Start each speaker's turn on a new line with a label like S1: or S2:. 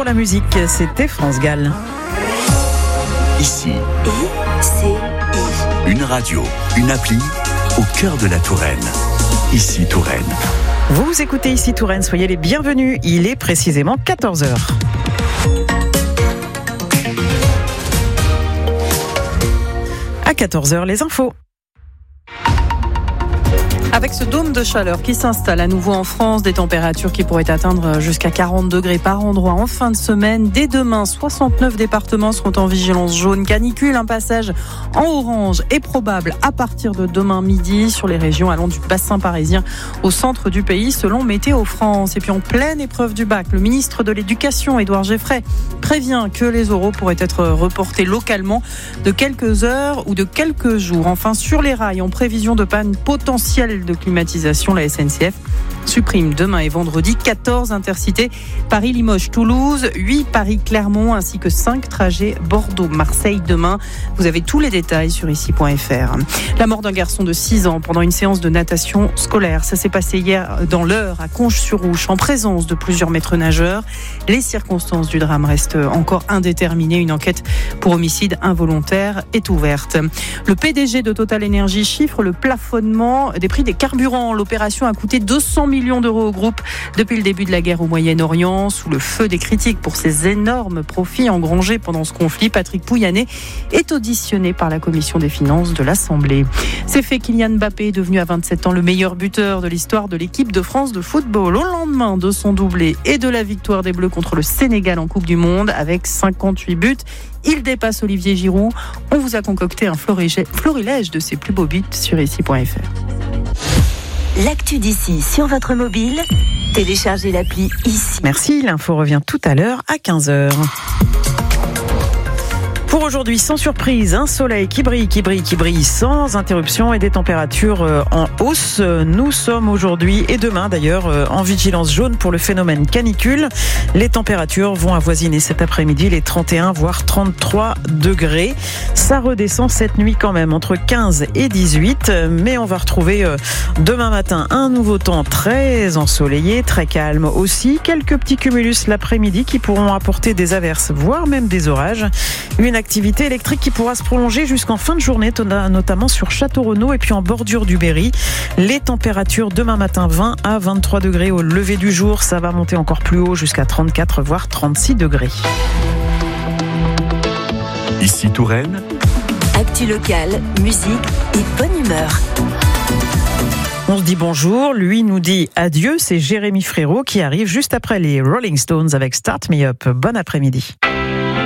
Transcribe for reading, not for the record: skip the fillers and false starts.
S1: pour la musique, c'était France Gall.
S2: Ici, une radio, une appli au cœur de la Touraine. Ici Touraine.
S1: Vous écoutez Ici Touraine, soyez les bienvenus. Il est précisément 14h. À 14h, les infos. Avec ce dôme de chaleur qui s'installe à nouveau en France, des températures qui pourraient atteindre jusqu'à 40 degrés par endroit en fin de semaine. Dès demain, 69 départements seront en vigilance jaune canicule. Un passage en orange est probable à partir de demain midi sur les régions allant du bassin parisien au centre du pays, selon Météo France. Et puis en pleine épreuve du bac, le ministre de l'Éducation, Édouard Geffray, prévient que les oraux pourraient être reportés localement de quelques heures ou de quelques jours. Enfin, sur les rails, en prévision de panne potentielle de climatisation, la SNCF supprime demain et vendredi 14 intercités Paris-Limoges-Toulouse, 8 Paris-Clermont ainsi que 5 trajets Bordeaux-Marseille demain. Vous avez tous les détails sur ici.fr. La mort d'un garçon de 6 ans pendant une séance de natation scolaire. Ça s'est passé hier dans l'Eure à Conches-sur-Ouche en présence de plusieurs maîtres nageurs. Les circonstances du drame restent encore indéterminées. Une enquête pour homicide involontaire est ouverte. Le PDG de Total Energy chiffre le plafonnement des prix des carburants. L'opération a coûté 200 millions d'euros au groupe depuis le début de la guerre au Moyen-Orient. Sous le feu des critiques pour ses énormes profits engrangés pendant ce conflit, Patrick Pouyanné est auditionné par la commission des finances de l'Assemblée. C'est fait, Kylian Mbappé est devenu à 27 ans le meilleur buteur de l'histoire de l'équipe de France de football. Au lendemain de son doublé et de la victoire des Bleus contre le Sénégal en Coupe du Monde avec 58 buts, il dépasse Olivier Giroud. On vous a concocté un florilège de ses plus beaux buts sur ici.fr.
S3: L'actu d'ici sur votre mobile, téléchargez l'appli Ici.
S1: Merci, l'info revient tout à l'heure à 15h. Pour aujourd'hui, sans surprise, un soleil qui brille sans interruption et des températures en hausse. Nous sommes aujourd'hui et demain d'ailleurs en vigilance jaune pour le phénomène canicule. Les températures vont avoisiner cet après-midi les 31 voire 33 degrés. Ça redescend cette nuit quand même entre 15 et 18, mais on va retrouver demain matin un nouveau temps très ensoleillé, très calme aussi. Quelques petits cumulus l'après-midi qui pourront apporter des averses, voire même des orages. Une activité électrique qui pourra se prolonger jusqu'en fin de journée, notamment sur Château-Renaud et puis en bordure du Berry. Les températures demain matin 20 à 23 degrés au lever du jour. Ça va monter encore plus haut jusqu'à 34 voire 36 degrés.
S2: Ici Touraine.
S3: Actu locale, musique et bonne humeur.
S1: On se dit bonjour, lui nous dit adieu. C'est Jérémy Frérot qui arrive juste après les Rolling Stones avec Start Me Up. Bon après-midi.